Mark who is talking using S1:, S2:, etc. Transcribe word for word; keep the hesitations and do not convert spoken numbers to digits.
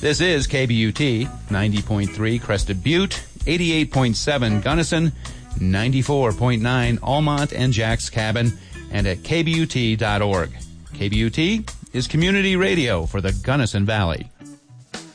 S1: This is K B U T, ninety point three Crested Butte, eighty-eight point seven Gunnison, ninety-four point nine Almont and Jack's Cabin, and at K B U T dot org. K B U T is community radio for the Gunnison Valley.